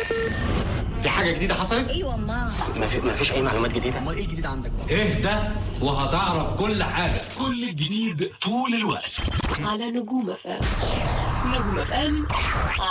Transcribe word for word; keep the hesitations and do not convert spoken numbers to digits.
في حاجة جديدة حصلت؟ ايوه ما ما في ما فيش أي معلومات جديدة. امال ايه الجديد عندك؟ اهدى وهتعرف كل حاجة. كل الجديد طول الوقت على نجوم اف ام. نجوم اف ام